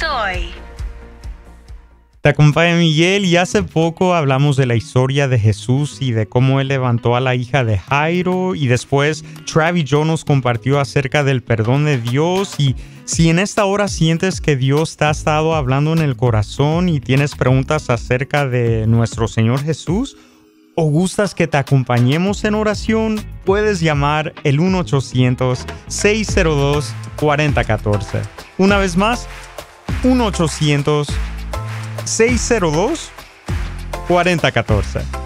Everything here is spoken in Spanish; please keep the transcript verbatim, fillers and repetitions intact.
soy. Te acompaña Miguel y hace poco hablamos de la historia de Jesús y de cómo él levantó a la hija de Jairo y después Travis Joe nos compartió acerca del perdón de Dios y si en esta hora sientes que Dios te ha estado hablando en el corazón y tienes preguntas acerca de nuestro Señor Jesús o gustas que te acompañemos en oración, puedes llamar el uno ochocientos, seis cero dos, cuatro cero uno cuatro. Una vez más, uno ochocientos, seis cero dos, cuatro cero uno cuatro.